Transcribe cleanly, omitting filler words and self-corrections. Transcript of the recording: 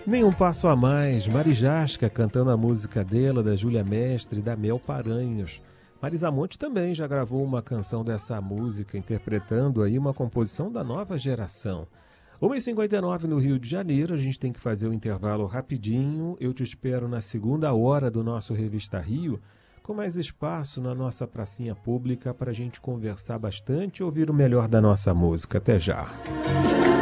Nem um passo a mais, Marijasca cantando a música dela, da Júlia Mestre e da Mel Paranhos. Marisa Monte também já gravou uma canção dessa música, interpretando aí uma composição da nova geração. 1h59 no Rio de Janeiro, a gente tem que fazer o intervalo rapidinho. Eu te espero na segunda hora do nosso Revista Rio, com mais espaço na nossa pracinha pública para a gente conversar bastante e ouvir o melhor da nossa música. Até já!